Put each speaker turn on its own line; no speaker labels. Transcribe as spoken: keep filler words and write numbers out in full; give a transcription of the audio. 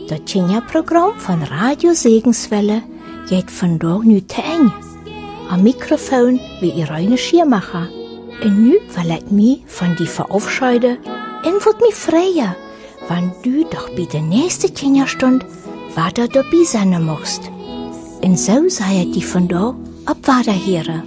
Das Kinderprogramm von Radio Segenswelle geht von da nu te eng. Am Mikrofon wie Irene Schiermacher. Und nu will ich mich von die verabschieden und würd mich freuen, wenn du doch bei der nächsten Kinderstunde weiter dabei sein musst. Und so sei die von da ab weiterhören.